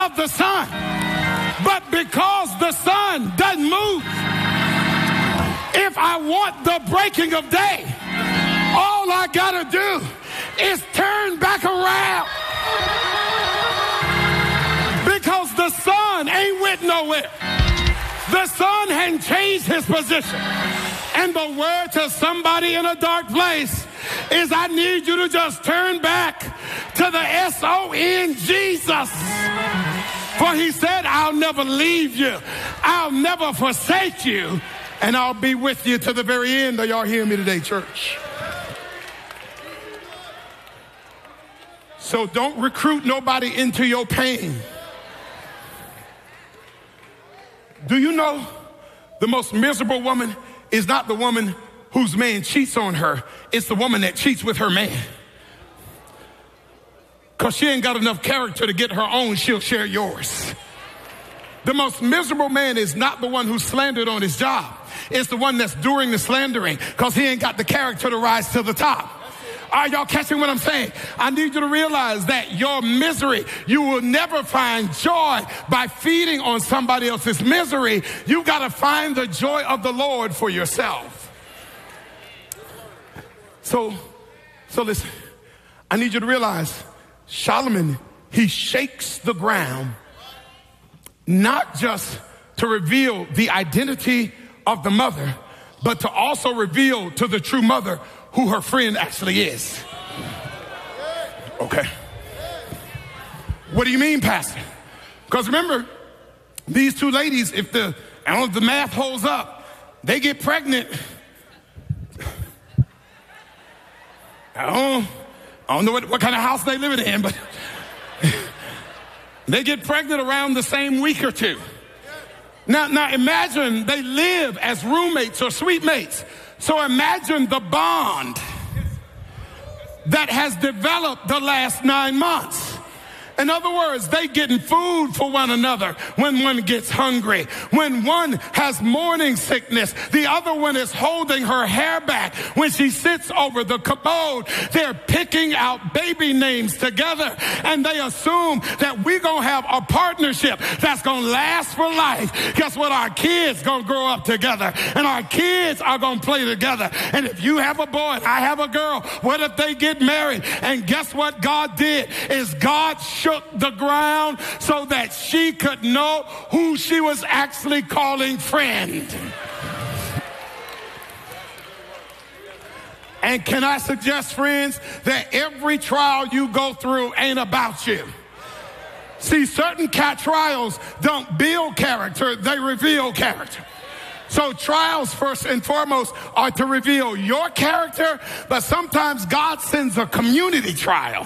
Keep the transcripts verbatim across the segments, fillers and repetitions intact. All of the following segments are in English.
of the sun. But because the sun doesn't move, if I want the breaking of day, all I gotta do is turn back around. Because the sun ain't went nowhere. The sun hadn't changed his position. And the word to somebody in a dark place is, I need you to just turn back to the S O N, Jesus. For he said, I'll never leave you. I'll never forsake you. And I'll be with you to the very end. Are y'all hearing me today, church? So don't recruit nobody into your pain. Do you know the most miserable woman is not the woman whose man cheats on her. It's the woman that cheats with her man. Because she ain't got enough character to get her own, she'll share yours. The most miserable man is not the one who's slandered on his job. It's the one that's doing the slandering because he ain't got the character to rise to the top. Are y'all catching what I'm saying? I need you to realize that your misery, you will never find joy by feeding on somebody else's misery. You got to find the joy of the Lord for yourself. So, so listen, I need you to realize Solomon, he shakes the ground, not just to reveal the identity of the mother, but to also reveal to the true mother who her friend actually is. Okay. What do you mean, Pastor? Because remember, these two ladies, if the, I don't know if the math holds up, they get pregnant. I don't, I don't know what, what kind of house they live in, but they get pregnant around the same week or two. Now, now imagine they live as roommates or suite mates. So imagine the bond that has developed the last nine months. In other words, they getting food for one another when one gets hungry. When one has morning sickness, the other one is holding her hair back. When she sits over the commode, they're picking out baby names together, and they assume that we're going to have a partnership that's going to last for life. Guess what? Our kids going to grow up together, and our kids are going to play together. And if you have a boy and I have a girl, what if they get married? And guess what God did is God shook the ground so that she could know who she was actually calling friend. And can I suggest, friends, that every trial you go through ain't about you. See, certain cat trials don't build character, they reveal character. So trials, first and foremost, are to reveal your character, but sometimes God sends a community trial.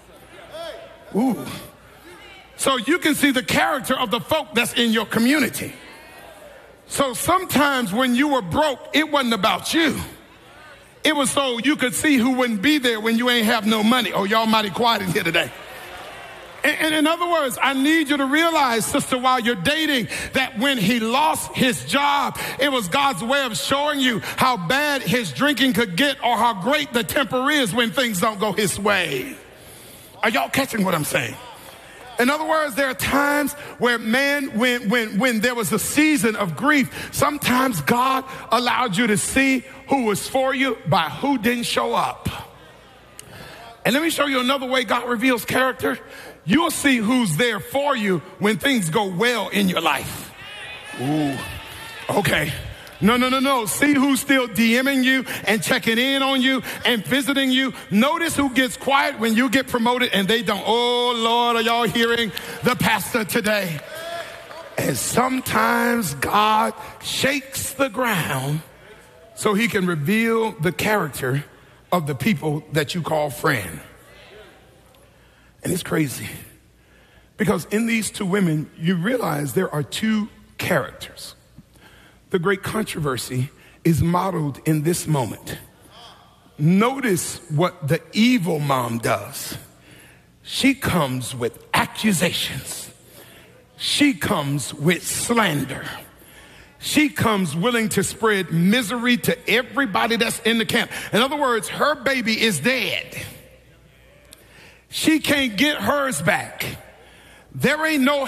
Ooh. So you can see the character of the folk that's in your community. So sometimes when you were broke, it wasn't about you. It was so you could see who wouldn't be there when you ain't have no money. Oh, y'all mighty quiet in here today. And, and in other words, I need you to realize, sister, while you're dating, that when he lost his job, it was God's way of showing you how bad his drinking could get or how great the temper is when things don't go his way. Are y'all catching what I'm saying? In other words, there are times where, man, when, when, when there was a season of grief, sometimes God allowed you to see who was for you by who didn't show up. And let me show you another way God reveals character. You'll see who's there for you when things go well in your life. Ooh, okay. No, no, no, no. See who's still DMing you and checking in on you and visiting you. Notice who gets quiet when you get promoted and they don't. Oh, Lord, are y'all hearing the pastor today? And sometimes God shakes the ground so he can reveal the character of the people that you call friend. And it's crazy because in these two women, you realize there are two characters. The great controversy is modeled in this moment. Notice what the evil mom does. She comes with accusations. She comes with slander. She comes willing to spread misery to everybody that's in the camp. In other words, her baby is dead. She can't get hers back. There ain't no